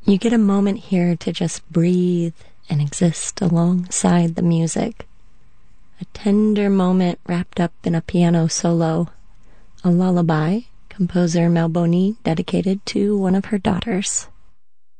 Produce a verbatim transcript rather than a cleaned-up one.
You get a moment here to just breathe and exist alongside the music. A tender moment wrapped up in a piano solo, a lullaby composer Mel Boney dedicated to one of her daughters.